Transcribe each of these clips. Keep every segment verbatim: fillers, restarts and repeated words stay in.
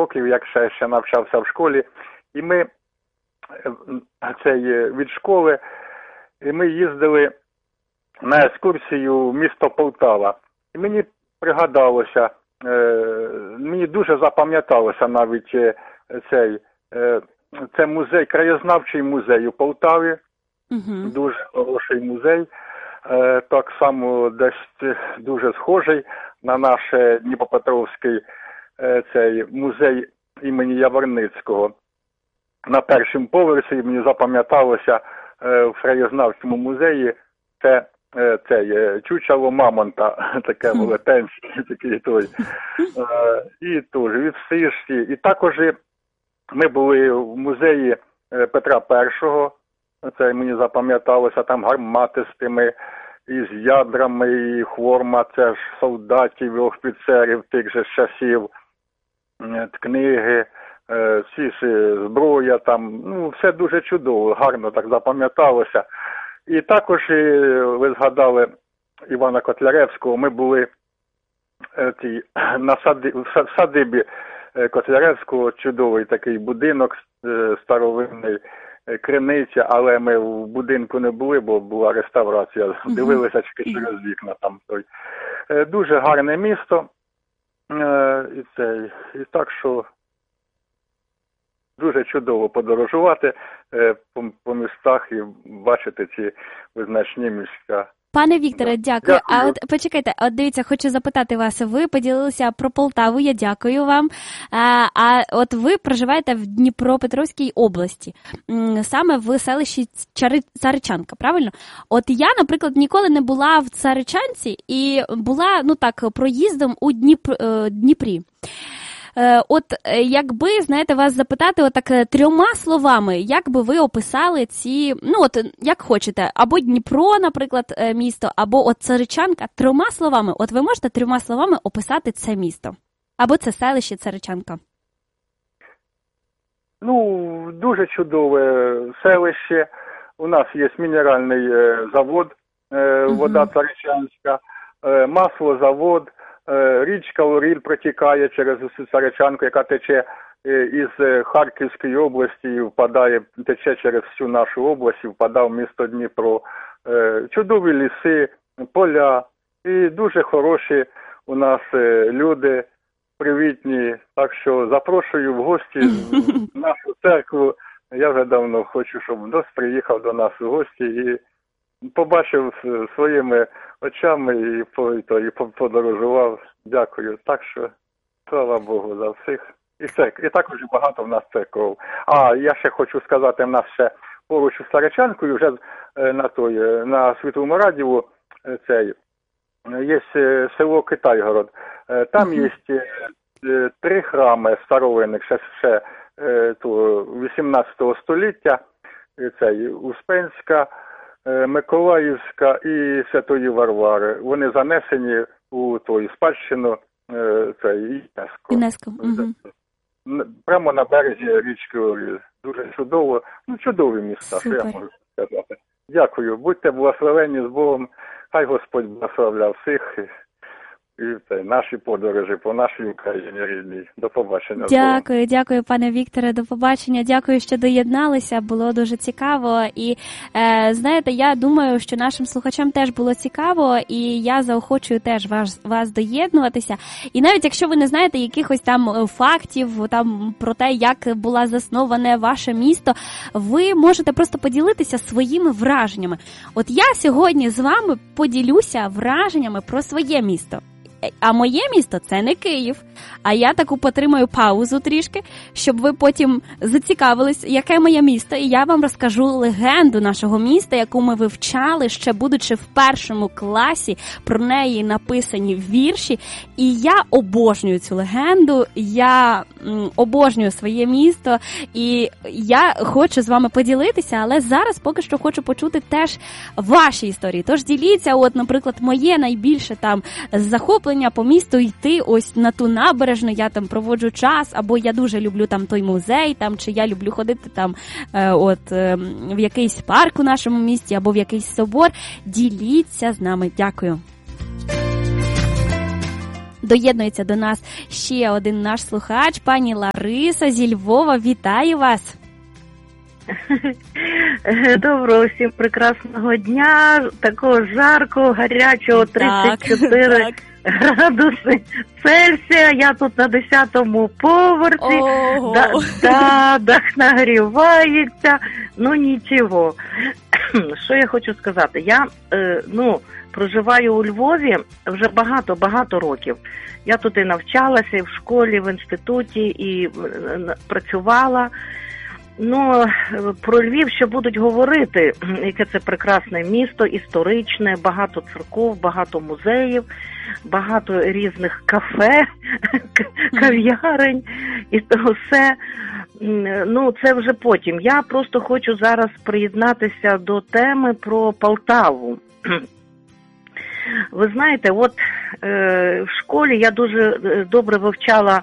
років, як ще, ще навчався в школі. І ми цей, від школи, і ми їздили на екскурсію в місто Полтава. І мені пригадалося, мені дуже запам'яталося навіть цей, це музей, краєзнавчий музей у Полтаві, угу. Дуже хороший музей, так само десь дуже схожий на наш Дніпропетровський цей музей імені Яворницького. На першому поверсі мені запам'яталося в краєзнавчому музеї це Це чучело мамонта, таке велетенське, такий той. І теж від Сишті. І також ми були в музеї Петра І, це мені запам'яталося, там гармати з тими, із ядрами, і хворма, це ж солдатів і офіцерів тих же часів, книги, всі ж зброя там, ну, все дуже чудово, гарно так запам'яталося. І також, ви згадали Івана Котляревського, ми були ті, на сади, в садибі Котляревського, чудовий такий будинок старовинний, криниця, але ми в будинку не були, бо була реставрація, дивилися тільки через вікна там. Той. Дуже гарне місто, і, це, і так що дуже чудово подорожувати е, по, по містах і бачити ці визначні місця. Пане Вікторе, дякую. дякую. А от почекайте, от дивіться, хочу запитати вас. Ви поділилися про Полтаву, я дякую вам. А, а от ви проживаєте в Дніпропетровській області, саме в селищі Цари... Царичанка, правильно? От я, наприклад, ніколи не була в Царичанці і була, ну так, проїздом у Дніп... Дніпрі. От якби, знаєте, вас запитати отак трьома словами, як би ви описали ці, ну от як хочете, або Дніпро, наприклад, місто, або от Царичанка, трьома словами, от ви можете трьома словами описати це місто? Або це селище Царичанка? Ну, дуже чудове селище. У нас є мінеральний завод, вода угу. Царичанська, маслозавод. Річка Оріль протікає через усю Царичанку, яка тече із Харківської області і впадає, тече через всю нашу область і впадає в місто Дніпро. Чудові ліси, поля і дуже хороші у нас люди, привітні. Так що запрошую в гості в нашу церкву. Я вже давно хочу, щоб Дос приїхав до нас в гості і побачив своїми очами і, по, і, і подорожував. Дякую. Так що, слава Богу за всіх. І, церк... і також багато в нас церков. А, я ще хочу сказати, в нас ще поруч із Царичанкою, вже на, той, на Святому Радіву, цей, є село Китайгород. Там є три храми старовинних, ще, ще то, вісімнадцятого століття, цей, Успенська, Миколаївська і Святої Варвари. Вони занесені у той спадщину це ЮНЕСКО. ЮНЕСКО. Угу. Прямо на березі річки Оріль. Дуже чудово. Ну, чудові міста, що я можу сказати. Дякую. Будьте благословенні з Богом. Хай Господь благословляв всіх. І це, наші подорожі по нашій Україні рідній. До побачення. Дякую, дякую, пане Вікторе, до побачення. Дякую, що доєдналися, було дуже цікаво. І, е, знаєте, я думаю, що нашим слухачам теж було цікаво, і я заохочую теж вас, вас доєднуватися. І навіть якщо ви не знаєте якихось там фактів там про те, як було засноване ваше місто, ви можете просто поділитися своїми враженнями. От я сьогодні з вами поділюся враженнями про своє місто. А моє місто – це не Київ. А я таку потримаю паузу трішки, щоб ви потім зацікавились, яке моє місто. І я вам розкажу легенду нашого міста, яку ми вивчали, ще будучи в першому класі. Про неї написані вірші. І я обожнюю цю легенду, я м, обожнюю своє місто. І я хочу з вами поділитися, але зараз поки що хочу почути теж ваші історії. Тож діліться, от, наприклад, моє найбільше там захоплення по місту йти ось на ту набережну, я там проводжу час, або я дуже люблю там той музей, там, чи я люблю ходити там е, от, е, в якийсь парк у нашому місті, або в якийсь собор. Діліться з нами. Дякую. доєднується до нас ще один наш слухач, пані Лариса зі Львова. Вітаю вас! Доброго всім прекрасного дня, такого жаркого, гарячого, тридцять чотири так, так. градуси Цельсія. Я тут на десятому поверсі, да, да, дах нагрівається, ну нічого. Що я хочу сказати? Я, е, ну, проживаю у Львові вже багато-багато років. Я тут і навчалася, і в школі, і в інституті, і працювала. Ну, про Львів ще будуть говорити, яке це прекрасне місто, історичне, багато церков, багато музеїв, багато різних кафе, кав'ярень і то все. Ну, це вже потім. Я просто хочу зараз приєднатися до теми про Полтаву. Ви знаєте, от е, в школі я дуже добре вивчала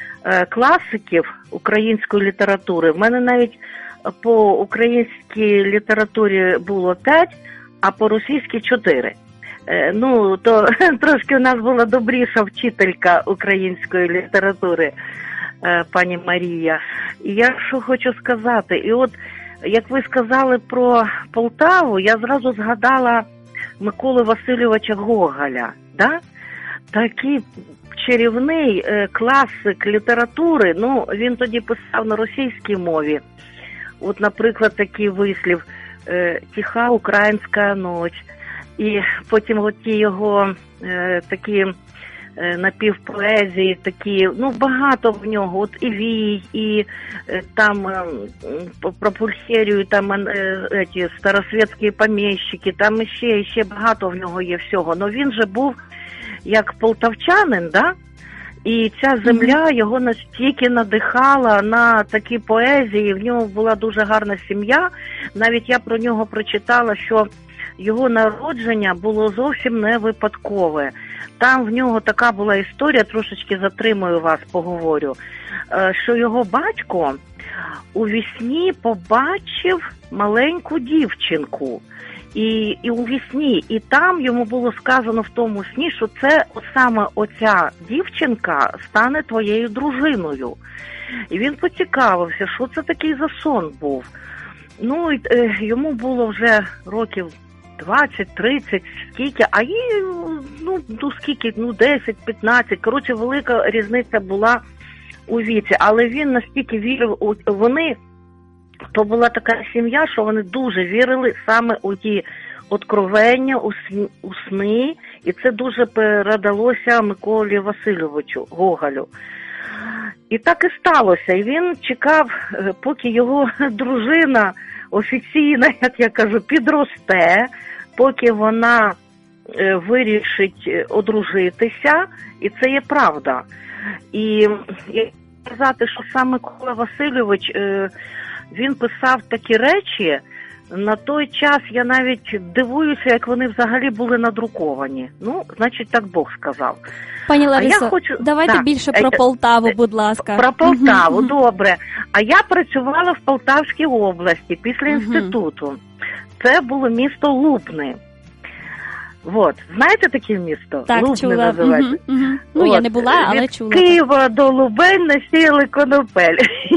класиків української літератури. В мене навіть по українській літературі було п'ять, а по російській чотири. Ну, то трошки у нас була добріша вчителька української літератури, пані Марія. І я що хочу сказати, і от, як ви сказали про Полтаву, я зразу згадала Миколу Васильовича Гоголя, да? Такий чарівний е, класик літератури, ну, він тоді писав на російській мові. От, наприклад, такий вислів е, «Тиха українська ніч». І потім от ті його е, такі е, напівпоезії, такі, ну, багато в нього, от і «Вій», і е, там е, про Пульхерію, там е, ті старосвітські поміщики, там ще, ще багато в нього є всього. Но він же був як полтавчанин, да? І ця земля його настільки надихала на такі поезії, в нього була дуже гарна сім'я. Навіть я про нього прочитала, що його народження було зовсім не випадкове. Там в нього така була історія, трошечки затримую вас, поговорю, що його батько у вісні побачив маленьку дівчинку. І, і у вісні, і там йому було сказано в тому сні, що це саме оця дівчинка стане твоєю дружиною. І він поцікавився, що це такий за сон був. Ну, і, е, йому було вже років двадцять-тридцять, скільки, а їй, ну, ну скільки, ну, десять-п'ятнадцять, коротше, велика різниця була у віці. Але він настільки вірив, вони... То була така сім'я, що вони дуже вірили саме у ті откровення, у, сні, у сни, і це дуже передалося Миколі Васильовичу Гоголю. І так і сталося. І він чекав, поки його дружина офіційна, як я кажу, підросте, поки вона вирішить одружитися, і це є правда. І сказати, що саме Микола Васильович... Він писав такі речі, на той час я навіть дивуюся, як вони взагалі були надруковані. Ну, значить, так Бог сказав. Пані Ларисо, хочу... давайте так, більше про Полтаву, будь ласка. Про Полтаву, добре. А я працювала в Полтавській області після інституту. Це було місто Лубни. Вот, знаєте таке місто? Так, Лубни чула. називається. Угу, угу. Ну, от. Я не була, але від чула. Від Києва до Лубень насіяли конопель.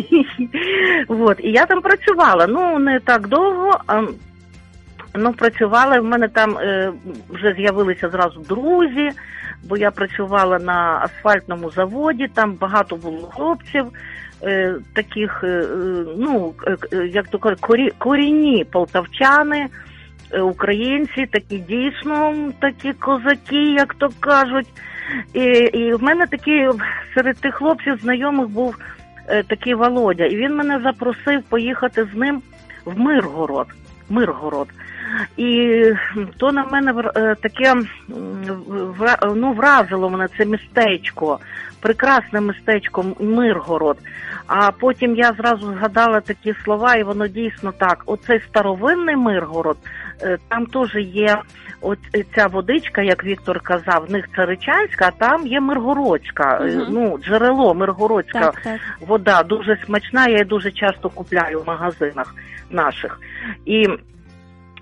Вот, і я там працювала. Ну, не так довго, а ну, працювала, в мене там е, вже з'явилися зразу друзі, бо я працювала на асфальтному заводі, там багато було хлопців, е, таких, е, ну, е, як то кажуть, корі, корінні полтавчани, українці, такі дійсно, такі козаки, як то кажуть. І, і в мене такий, серед тих хлопців знайомих був е, такий Володя. І він мене запросив поїхати з ним в Миргород. Миргород. І то на мене е, таке вра, ну, вразило мене це містечко. Прекрасне містечко Миргород. А потім я зразу згадала такі слова, і воно дійсно так. Оцей старовинний Миргород, там теж є от ця водичка, як Віктор казав, в них царичанська, а там є миргородська, угу. ну, джерело, миргородська так, так. вода, дуже смачна, я її дуже часто купляю в магазинах наших. І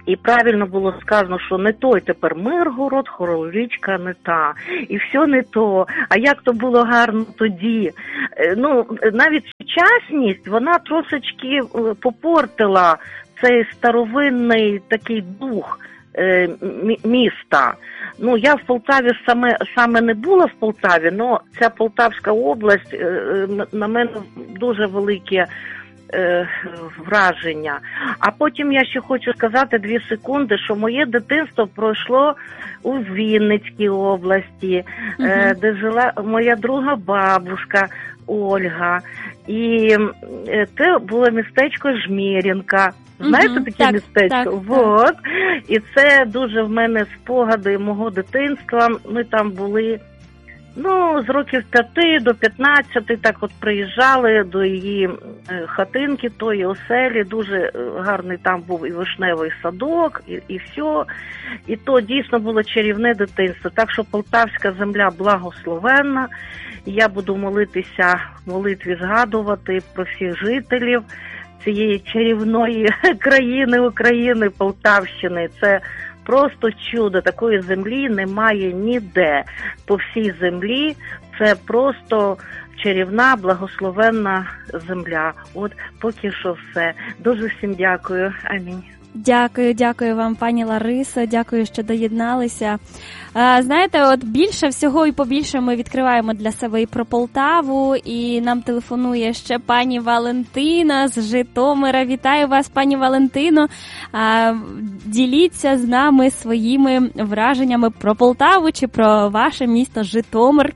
І правильно було сказано, що не той тепер Миргород, Хоролічка не та. І все не то. А як то було гарно тоді. Ну, навіть сучасність, вона трошечки попортила цей старовинний такий дух е, міста. Ну, я в Полтаві саме, саме не була в Полтаві, але ця Полтавська область е, на мене дуже велике е, враження. А потім я ще хочу сказати дві секунди, що моє дитинство пройшло у Вінницькій області, угу. е, де жила моя друга бабушка Ольга. І е, це було містечко Жмеринка. Знаєте угу, таке так, містечко? Так, вот. Так. І це дуже в мене спогади мого дитинства. Ми там були, ну, з років п'яти до п'ятнадцяти, так от приїжджали до її хатинки, тої оселі. Дуже гарний там був і вишневий садок, і, і все. І то дійсно було чарівне дитинство. Так що Полтавська земля благословенна. Я буду молитися, в молитві згадувати про всіх жителів цієї чарівної країни України, Полтавщини. Це просто чудо. Такої землі немає ніде. По всій землі це просто чарівна, благословенна земля. От поки що все. Дуже всім дякую. Амінь. Дякую, дякую вам, пані Ларисо, дякую, що доєдналися. Знаєте, от більше всього і побільше ми відкриваємо для себе і про Полтаву, і нам телефонує ще пані Валентина з Житомира. Вітаю вас, пані Валентино. Діліться з нами своїми враженнями про Полтаву чи про ваше місто Житомир.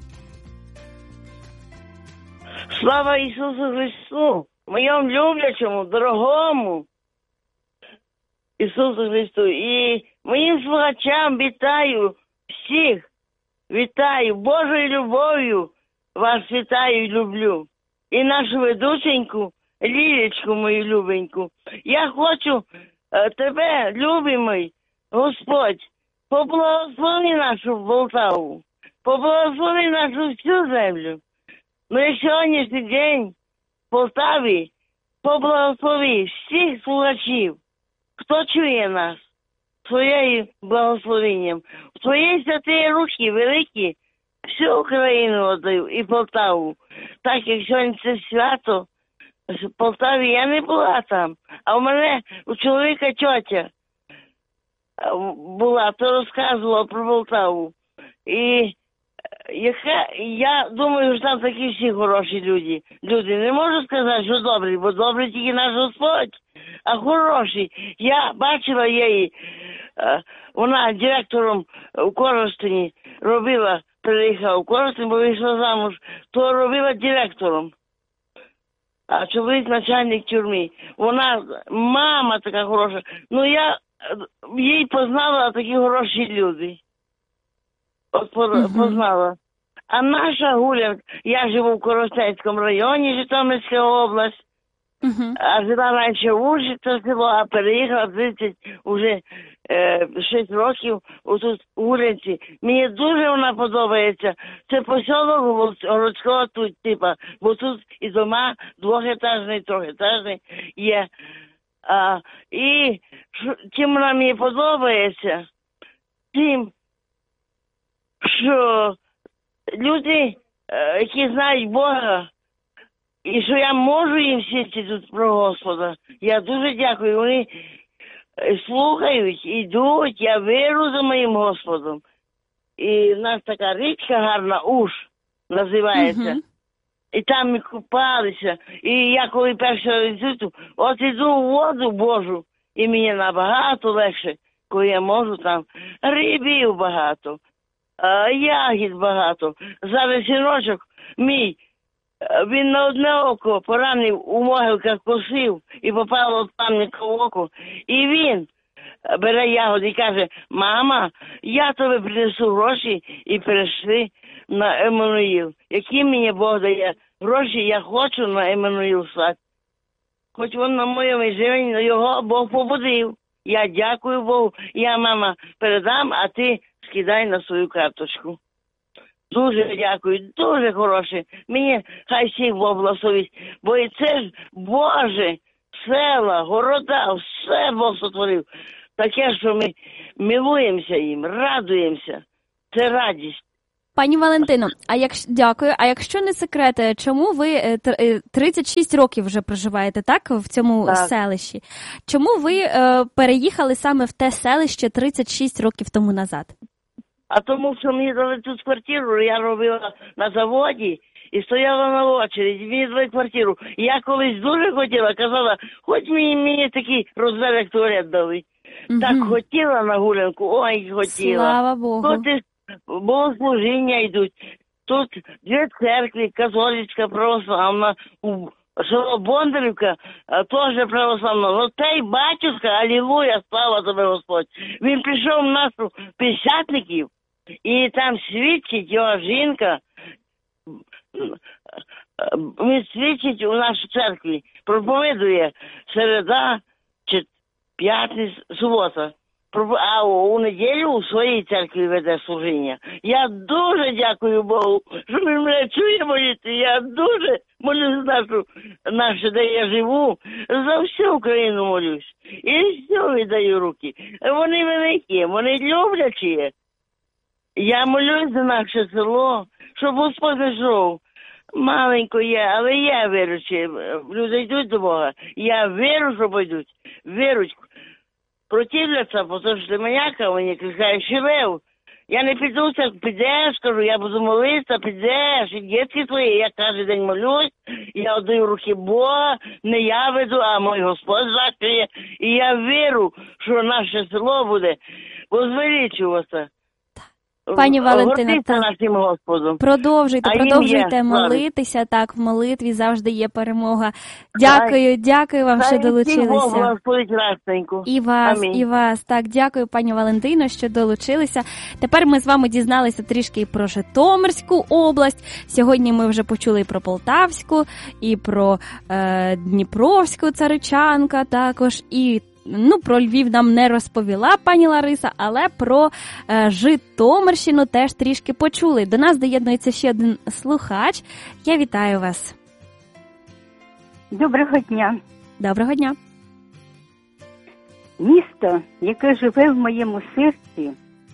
Слава Ісусу Христу, моєму люблячому, дорогому Ісусу Христу. І моїм слухачам вітаю всіх, вітаю, Божою любов'ю вас вітаю і люблю. І нашу ведученьку, Лілечку мою любеньку. Я хочу тебе, любимий Господь, поблагослови нашу Полтаву, поблагослови нашу всю землю. Ну і сьогоднішній день в Полтаві поблагослови всіх слухачів, хто чує нас своєю благословенням. В твої святі руки великі всю Україну віддаю і Полтаву. Так як сьогодні це свято, в Полтаві я не була там, а у мене у чоловіка тьотя була, то розказувала про Полтаву. І яка, я думаю, що там такі всі хороші люди. Люди, не можу сказати, що добрі, бо добрий тільки наш Господь, а хороші. Я бачила її, вона директором у Коростені робила, переїхала у Коростень, бо вийшла замуж, то робила директором. А чоловік начальник тюрми. Вона, мама така хороша. Ну я її познала, такі хороші люди. От познала. А наша Гуля, я живу в Коростенському районі, Житомирська область, uh-huh. а жила раніше в Ужі, це село, а переїхала тридцять, уже е, шість років отут в Гулянці. Мені дуже вона подобається. Це посілок городського тут, типа, бо тут і дома двохетажний, трьохетажний є. А, і чим вона мені подобається, тим, що люди, які знають Бога, і що я можу їм свідчити тут про Господа, я дуже дякую. Вони слухають, йдуть, я вірю за моїм Господом. І в нас така річка гарна, Уж називається. Uh-huh. І там ми купалися. І я коли перший раз тут, от іду в воду Божу, і мені набагато легше, коли я можу там. Рибів багато. А, ягід багато. Зараз синочок мій, він на одне око поранив, у могилках косив і попало от пам'ятка в око. І він бере ягоди і каже: мама, я тобі принесу гроші і перейшли на Еммануїл. Які мені Бог дає гроші, я хочу на Еммануїл слати. Хоч він на моєму живенні, його Бог побудив. Я дякую Богу. Я, мама, передам, а ти скидай на свою карточку. Дуже дякую, дуже хороше. Мені хай всіх Бог благословить. Бо і це ж Боже, села, города, все Бог сотворив. таке, що ми милуємося їм, радуємося. Це радість. Пані Валентино, а якщо дякую. А якщо не секрет, чому ви тридцять шість років вже проживаєте, так, в цьому так. селищі? Чому ви е, переїхали саме в те селище тридцять шість років тому назад? А тому, що мені дали тут квартиру, я робила на заводі і стояла на очереді, мені дали квартиру. Я колись дуже хотіла, казала, хоч мені, мені такий розберек туалет дали. Угу. Так хотіла на гулянку, ой, хотіла. Слава Богу. Тут богослужіння йдуть. Тут дві церкви, католицька, православна, село Бондарівка, теж православна. Ну, той батюшка, алілуя, слава тобі, Господь. Він прийшов в нашу П'ятдесятників, і там свідчить його жінка, він свідчить у нашій церкві, проповідує середа, чи п'ятниця, субота. А у неділю у своїй церкві веде служіння. Я дуже дякую Богу, що він мене чує молити. Я дуже молюсь за нашу, нашу, де я живу, за всю Україну молюсь. І все віддаю руки. Вони великі, вони люблячі. Я молюсь за наше село, щоб Господь зайшов. Маленько є, але я віруючий. Люди йдуть до Бога. Я вірю, що пойдуть. Вірують. Противляться, тому що маняка, вони кричають, шевел. Я не піду, підеш, кажу, я буду молитися, підеш, і дітки твої, я кожен день молюсь, я віддаю руки Бога, не я веду, а мій Господь закриє, і я вірю, що наше село буде возвеличуватися. Пані Валентина, так. Нашим Господом. Продовжуйте, а продовжуйте є, молитися, так, в молитві завжди є перемога. Дякую, Ай. дякую вам, Ай, що долучилися. І вас, Амінь. і вас. Так, дякую, пані Валентино, що долучилися. Тепер ми з вами дізналися трішки і про Житомирську область. Сьогодні ми вже почули і про Полтавську, і про е, Дніпровську Царичанка також, і Ну, про Львів нам не розповіла пані Лариса, але про е, Житомирщину теж трішки почули. До нас доєднується ще один слухач. Я вітаю вас. Доброго дня. Доброго дня. Місто, яке живе в моєму серці,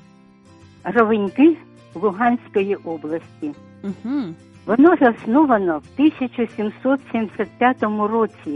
Ровеньки Луганської області. Угу. Воно засновано в тисяча сімсот сімдесят п'ятому році.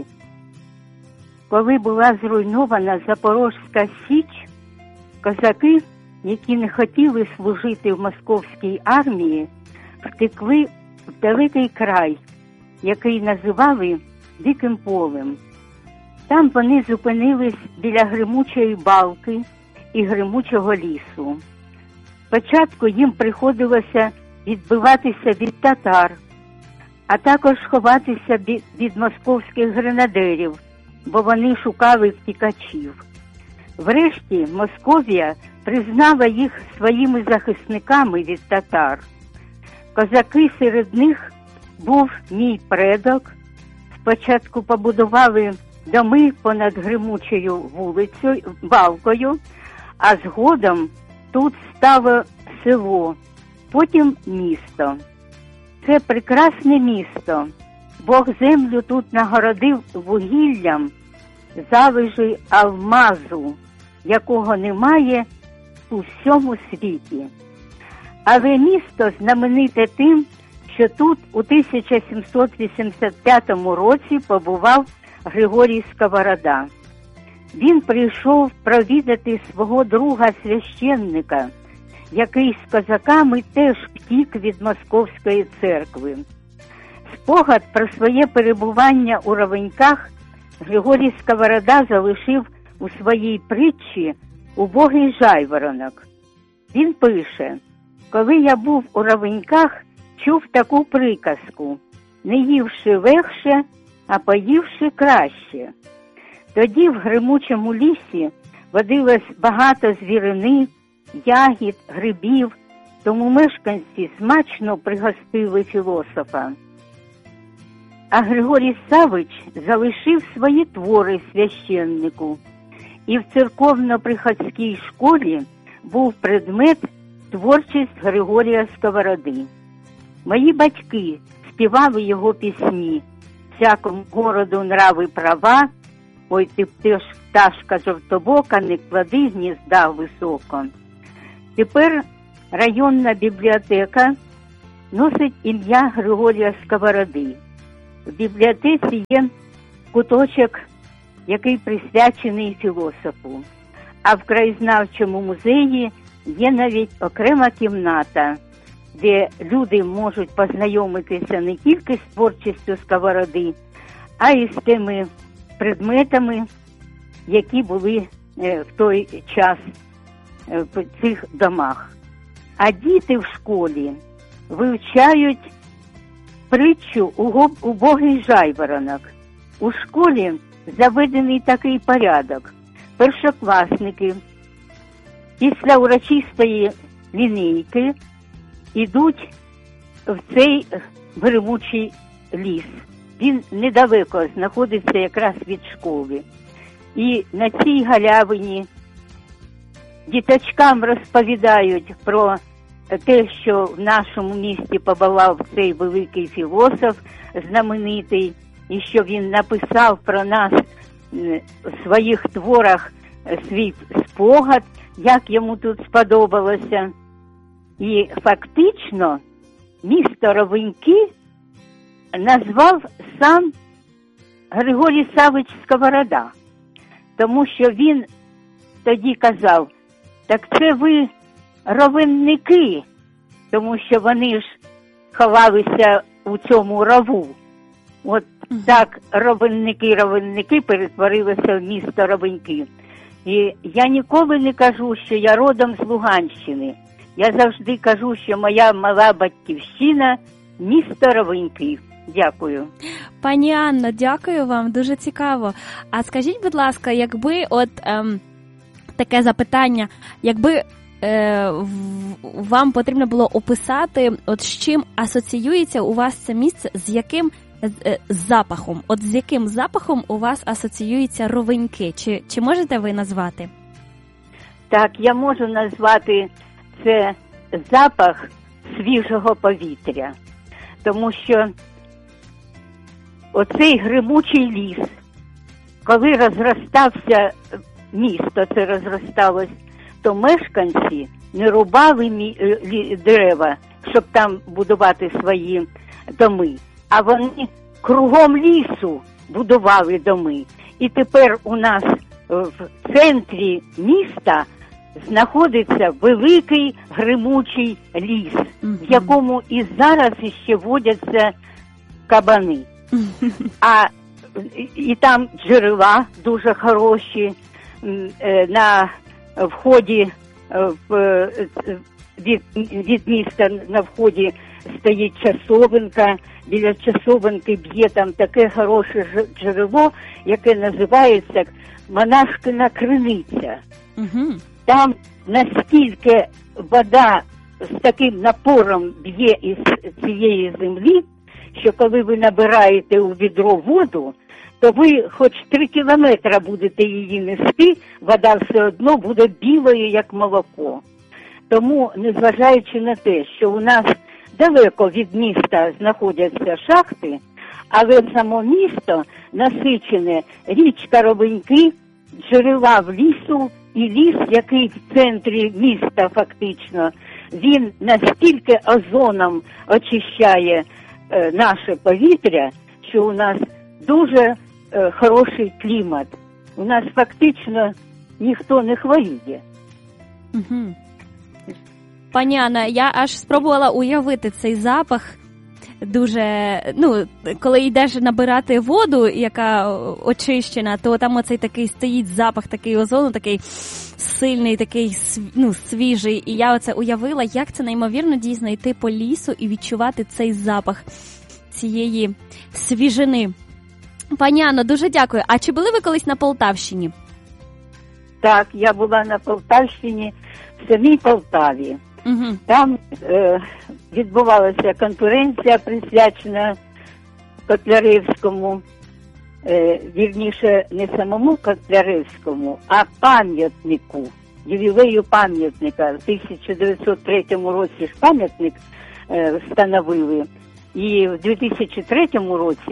Коли була зруйнована Запорозька Січ, козаки, які не хотіли служити в московській армії, втекли в далекий край, який називали Диким полем. Там вони зупинились біля Гримучої балки і Гримучого лісу. Спочатку їм приходилося відбиватися від татар, а також ховатися від московських гренадерів, бо вони шукали втікачів. Врешті Московія признала їх своїми захисниками від татар. Козаки серед них був мій предок. Спочатку побудували доми понад Гримучою вулицею, балкою, а згодом тут стало село, потім місто. Це прекрасне місто. Бог землю тут нагородив вугіллям, залежи алмазу, якого немає у всьому світі. Але місто знамените тим, що тут у тисяча сімсот вісімдесят п'ятому році побував Григорій Сковорода. Він прийшов провідати свого друга священника, який з козаками теж втік від Московської церкви. Спогад про своє перебування у Ровеньках Григорій Сковорода залишив у своїй притчі «Убогий жайворонок». Він пише: «Коли я був у Ровеньках, чув таку приказку: не ївши легше, а поївши краще. Тоді в Гримучому лісі водилось багато звірини, ягід, грибів, тому мешканці смачно пригостили філософа». А Григорій Савич залишив свої твори священнику, і в церковно-приходській школі був предмет «Творчість Григорія Сковороди». Мої батьки співали його пісні «Всякому городу нрави права», ой ти пташка жовтобока, не клади гнізда високо. Тепер районна бібліотека носить ім'я Григорія Сковороди. В бібліотеці є куточок, який присвячений філософу. А в краєзнавчому музеї є навіть окрема кімната, де люди можуть познайомитися не тільки з творчістю Сковороди, а й з тими предметами, які були в той час в цих домах. А діти в школі вивчають притчу «Убогий жайворонок». У школі заведений такий порядок. Першокласники після урочистої лінійки йдуть в цей гримучий ліс. Він недалеко знаходиться якраз від школи. І на цій галявині діточкам розповідають про те, що в нашому місті побував цей великий філософ знаменитий, і що він написав про нас в своїх творах свій спогад, як йому тут сподобалося. І фактично місто Ровеньки назвав сам Григорій Савич Сковорода, тому що він тоді казав, так це ви ровенники, тому що вони ж ховалися у цьому рову. От так ровенники-ровенники перетворилися в місто Ровеньки. І я ніколи не кажу, що я родом з Луганщини. Я завжди кажу, що моя мала батьківщина – місто Ровеньки. Дякую. Пані Анно, дякую вам, дуже цікаво. А скажіть, будь ласка, якби от ем, таке запитання, якби е, в, вам потрібно було описати, от з чим асоціюється у вас це місце, з яким е, запахом, от з яким запахом у вас асоціюються Ровеньки? Чи, чи можете ви назвати? Так, я можу назвати це запах свіжого повітря, тому що оцей гримучий ліс, коли розростався місто, це розросталось, то мешканці не рубали мі- дерева, щоб там будувати свої доми, а вони кругом лісу будували доми. І тепер у нас в центрі міста знаходиться великий гримучий ліс, mm-hmm. в якому і зараз іще водяться кабани. А і там джерела дуже хороші. На вході в, від, від міста на вході стоїть часовенка. Біля часовенки б'є там таке хороше джерело, яке називається Монашкина криниця. Угу. Там настільки вода з таким напором б'є із цієї землі, що коли ви набираєте у відро воду, то ви хоч три кілометри будете її нести, вода все одно буде білою, як молоко. Тому, незважаючи на те, що у нас далеко від міста знаходяться шахти, але само місто насичене річка Ровеньки, джерела в лісу, і ліс, який в центрі міста фактично, він настільки озоном очищає е, наше повітря, що у нас дуже е, хороший клімат. У нас фактично ніхто не хворіє. Угу. Пані Анна, я аж спробувала уявити цей запах. Дуже, ну, коли йдеш набирати воду, яка очищена, то там оцей такий стоїть запах, такий озону, такий сильний, такий, ну, свіжий. І я оце уявила, як це неймовірно дійсно йти по лісу і відчувати цей запах цієї свіжини. Пані Анно, дуже дякую. А чи були ви колись на Полтавщині? Так, я була на Полтавщині, в самій Полтаві. Угу. Там е, відбувалася конференція, присвячена Котляревському, е, вірніше, не самому Котляревському, а пам'ятнику, ювілею пам'ятника. В тисяча дев'ятсот третьому році ж пам'ятник е, встановили, і в дві тисячі третьому році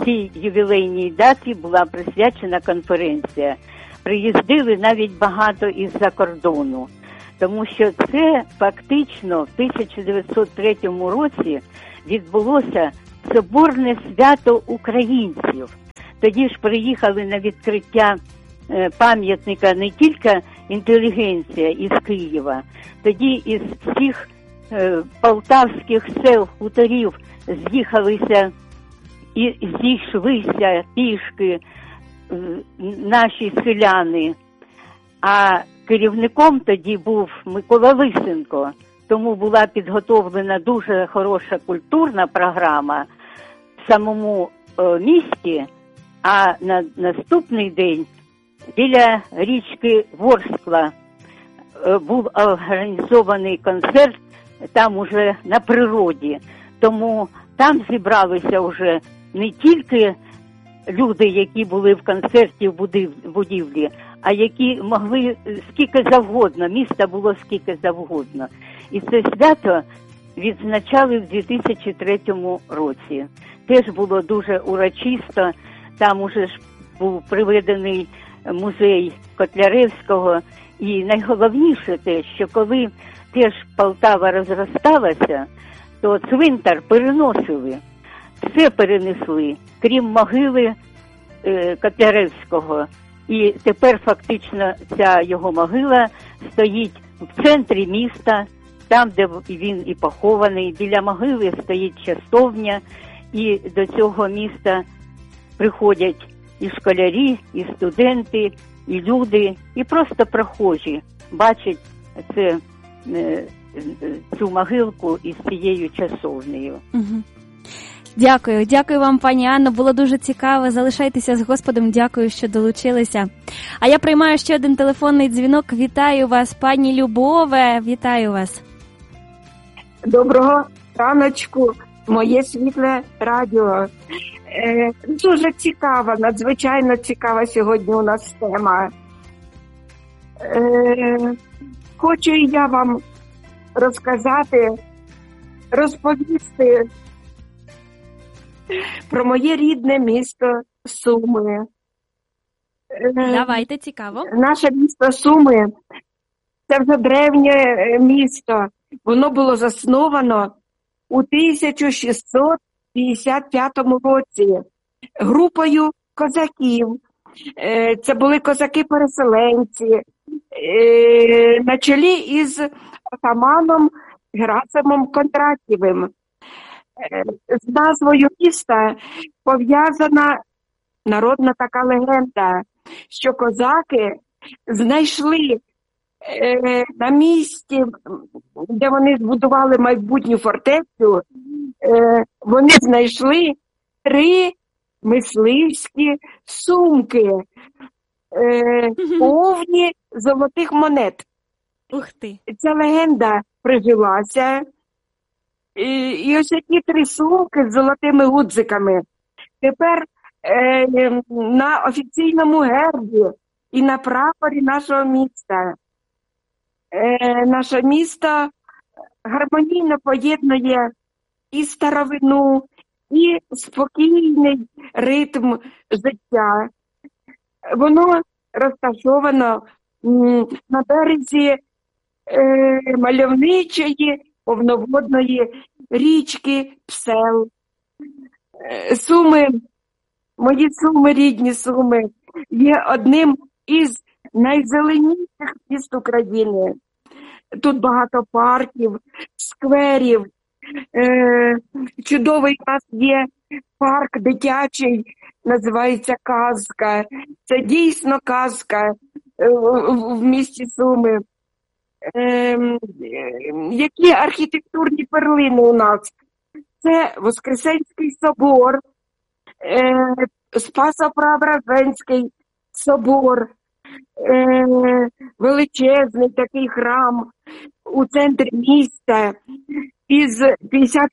цій ювілейній даті була присвячена конференція. Приїздили навіть багато із-за кордону, тому що це фактично в тисяча дев'ятсот третьому році відбулося соборне свято українців. Тоді ж приїхали на відкриття е, пам'ятника не тільки інтелігенція із Києва, тоді із всіх е, полтавських сел, хуторів з'їхалися і зійшлися пішки е, наші селяни. А керівником тоді був Микола Лисенко, тому була підготовлена дуже хороша культурна програма в самому е, місті, а на наступний день біля річки Ворскла е, був організований концерт там уже на природі. Тому там зібралися вже не тільки люди, які були в концерті в будівлі, а які могли скільки завгодно, міста було скільки завгодно. І це свято відзначали в дві тисячі третьому році. Теж було дуже урочисто, там уже ж був приведений музей Котляревського. І найголовніше те, що коли теж Полтава розросталася, то цвинтар переносили, все перенесли, крім могили е, Котляревського. І тепер фактично ця його могила стоїть в центрі міста, там, де він і похований. Біля могили стоїть частовня, і до цього міста приходять і школярі, і студенти, і люди, і просто прохожі бачать це, цю могилку із цією часовнею. Угу. Дякую, дякую вам, пані Анно, було дуже цікаво. Залишайтеся з Господом, дякую, що долучилися. А я приймаю ще один телефонний дзвінок. Вітаю вас, пані Любове, вітаю вас. Доброго раночку, моє світле радіо. Е, дуже цікава, надзвичайно цікава сьогодні у нас тема. Е, хочу і я вам розказати, розповісти про моє рідне місто Суми. Давайте, цікаво. Наше місто Суми – це вже древнє місто. Воно було засновано у тисяча шістсот п'ятдесят п'ятому році групою козаків. Це були козаки-переселенці на чолі із отаманом Герасимом Кондратєвим. З назвою міста пов'язана народна така легенда, що козаки знайшли е, на місці, де вони збудували майбутню фортецю, е, вони знайшли три мисливські сумки, е, повні золотих монет. Ух ти! Ця легенда прижилася. І, і ось ці три сумки з золотими гудзиками тепер е, на офіційному гербі і на прапорі нашого міста. Е, наше місто гармонійно поєднує і старовину, і спокійний ритм життя. Воно розташовано м, на березі е, мальовничої повноводної річки Псел. Суми, мої Суми, рідні Суми, є одним із найзеленіших міст України. Тут багато парків, скверів. Е, чудовий у нас є парк дитячий, називається Казка. Це дійсно казка е, в, в місті Суми. Е, які архітектурні перлини у нас? Це Воскресенський собор, е, Спасо-Преображенський собор, е, величезний такий храм у центрі міста із п'ятдесят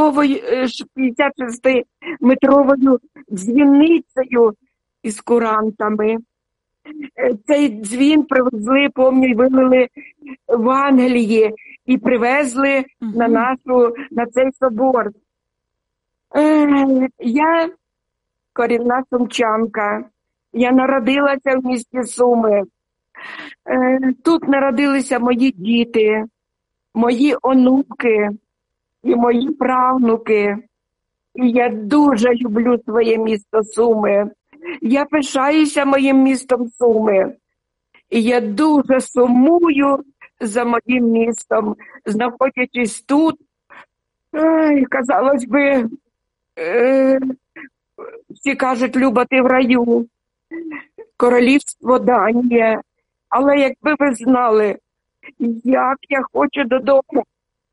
шестиметровою дзвіницею із курантами. Цей дзвін привезли, пам'ятаю, вилили в Англії і привезли uh-huh. на нашу, на цей собор. Е, я корінна сумчанка. Я народилася в місті Суми. Тут народилися мої діти, мої онуки і мої правнуки. І я дуже люблю своє місто Суми. Я пишаюся моїм містом Суми. І я дуже сумую за моїм містом, знаходячись тут. Ой, казалось би, е, всі кажуть, Люба, ти в раю, королівство Данія. Але якби ви знали, як я хочу додому.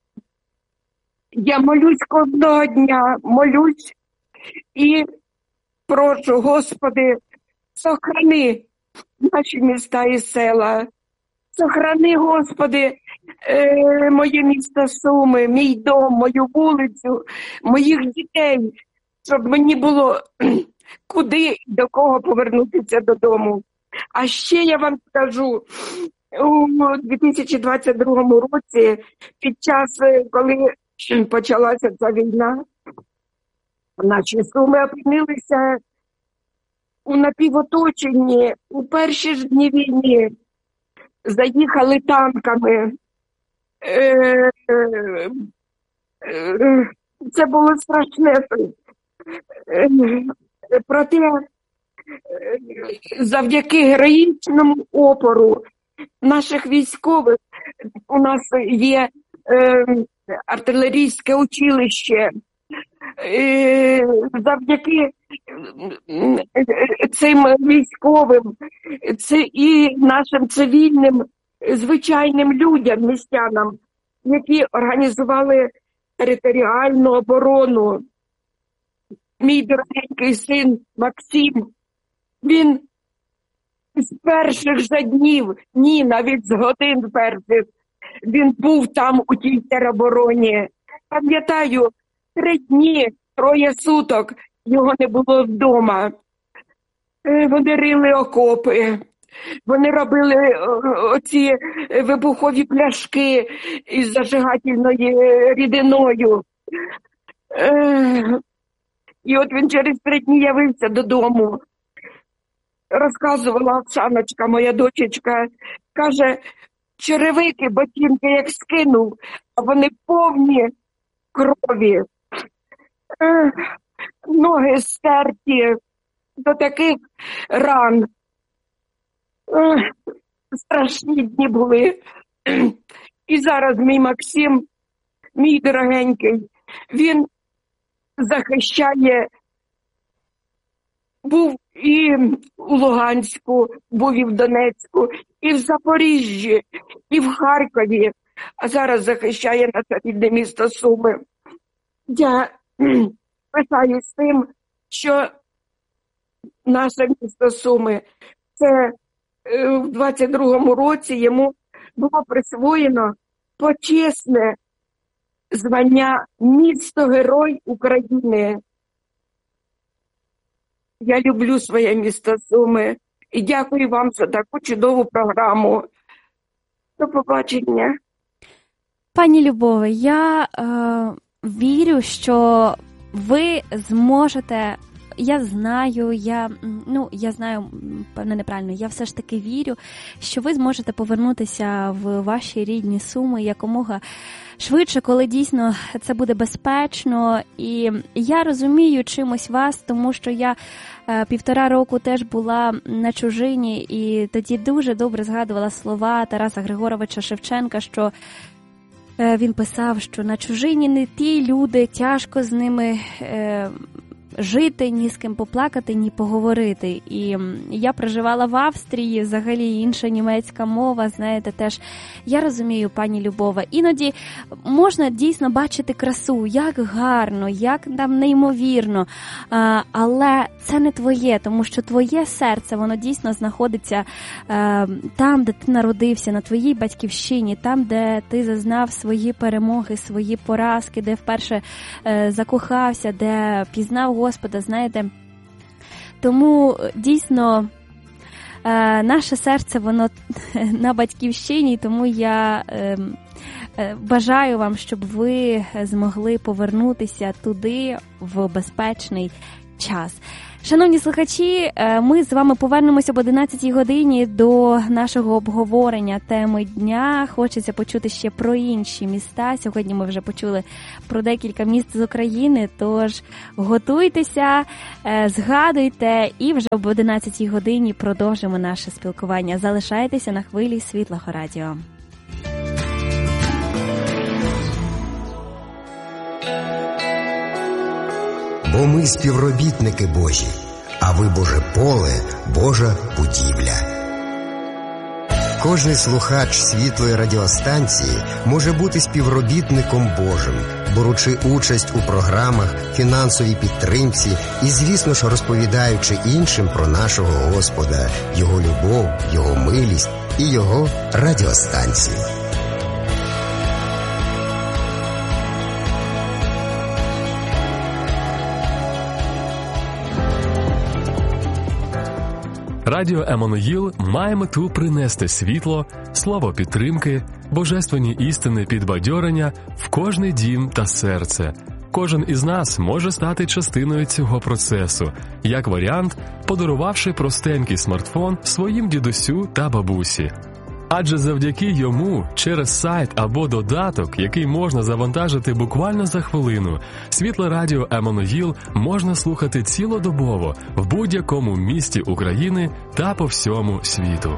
Я молюсь кожного дня, молюсь і прошу, Господи, сохрани наші міста і села. Сохрани, Господи, е, моє місто Суми, мій дом, мою вулицю, моїх дітей, щоб мені було куди і до кого повернутися додому. А ще я вам скажу, у дві тисячі двадцять другому році, під час, коли почалася ця війна, наші Суми опинилися у напівоточенні. У перші ж дні війни заїхали танками. Е, е, е, це було страшне. Е, проте, завдяки героїчному опору наших військових, у нас є е, артилерійське училище, е, завдяки цим військовим це і нашим цивільним, звичайним людям, містянам, які організували територіальну оборону. Мій дорогенький син Максим, він з перших же днів, ні, навіть з годин перших, він був там у тій теробороні. Пам'ятаю, три дні, троє суток його не було вдома. Вони рили окопи, вони робили оці вибухові пляшки із зажигательною рідиною. І от він через три дні явився додому. Розказувала Оксаночка, моя дочечка, каже, черевики, ботинки як скинув, а вони повні крові. Ех, ноги стерті до таких ран. Ех, страшні дні були. І зараз мій Максим, мій дорогенький, він захищає, був і у Луганську, був і в Донецьку, і в Запоріжжі, і в Харкові, а зараз захищає наше рідне місто Суми. Я пишаюсь тим, що наше місто Суми, це в двадцять другому році йому було присвоєно почесне звання «Місто-герой України». Я люблю своє місто Суми і дякую вам за таку чудову програму. До побачення. Пані Любове, я е, вірю, що ви зможете, я знаю, я, ну, я знаю, певно, неправильно, я все ж таки вірю, що ви зможете повернутися в ваші рідні Суми якомога швидше, коли дійсно це буде безпечно. І я розумію чимось вас, тому що я е, півтора року теж була на чужині, і тоді дуже добре згадувала слова Тараса Григоровича Шевченка, що е, він писав, що на чужині не ті люди, тяжко з ними е, жити, ні з ким поплакати, ні поговорити. І я проживала в Австрії, взагалі інша німецька мова, знаєте, теж я розумію, пані Любова. Іноді можна дійсно бачити красу, як гарно, як там неймовірно, але це не твоє, тому що твоє серце, воно дійсно знаходиться там, де ти народився, на твоїй батьківщині, там, де ти зазнав свої перемоги, свої поразки, де вперше закохався, де пізнав Господа, знаєте. Тому дійсно наше серце, воно на батьківщині, тому я бажаю вам, щоб ви змогли повернутися туди в безпечний час. Шановні слухачі, ми з вами повернемося об одинадцятій годині до нашого обговорення теми дня. Хочеться почути ще про інші міста. Сьогодні ми вже почули про декілька міст з України, тож готуйтеся, згадуйте і вже об одинадцятій годині продовжимо наше спілкування. Залишайтеся на хвилі Світлого Радіо. Бо ми співробітники Божі, а ви Боже поле, Божа будівля. Кожний слухач світлої радіостанції може бути співробітником Божим, беручи участь у програмах, фінансовій підтримці і, звісно ж, розповідаючи іншим про нашого Господа, Його любов, Його милість і Його радіостанції. Радіо Еммануїл має мету принести світло, слово підтримки, божественні істини підбадьорення в кожний дім та серце. Кожен із нас може стати частиною цього процесу, як варіант, подарувавши простенький смартфон своїм дідусю та бабусі. Адже завдяки йому, через сайт або додаток, який можна завантажити буквально за хвилину, світле радіо Еммануїл можна слухати цілодобово в будь-якому місті України та по всьому світу.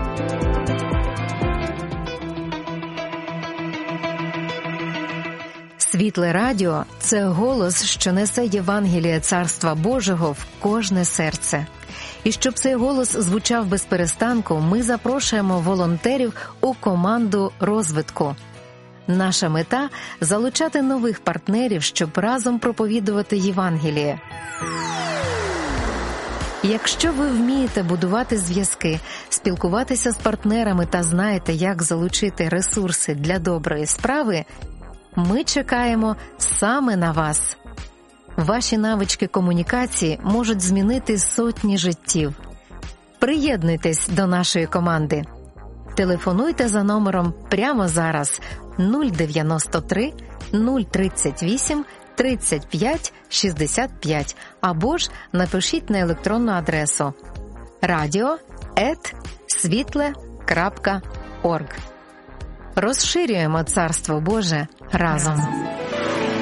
Світле радіо – це голос, що несе Євангеліє Царства Божого в кожне серце. І щоб цей голос звучав без перестанку, ми запрошуємо волонтерів у команду розвитку. Наша мета – залучати нових партнерів, щоб разом проповідувати Євангеліє. Якщо ви вмієте будувати зв'язки, спілкуватися з партнерами та знаєте, як залучити ресурси для доброї справи, ми чекаємо саме на вас. Ваші навички комунікації можуть змінити сотні життів. Приєднуйтесь до нашої команди. Телефонуйте за номером прямо зараз нуль дев'яносто три нуль тридцять вісім тридцять п'ять шістдесят п'ять або ж напишіть на електронну адресу радіо ет світле крапка орг. Розширюємо Царство Боже разом.